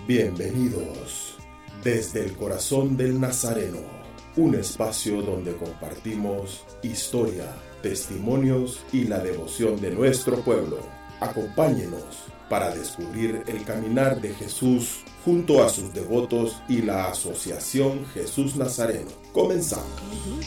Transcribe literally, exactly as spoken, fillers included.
Bienvenidos desde el corazón del Nazareno, un espacio donde compartimos historia, testimonios y la devoción de nuestro pueblo. Acompáñenos para descubrir el caminar de Jesús junto a sus devotos y la Asociación Jesús Nazareno. Comenzamos.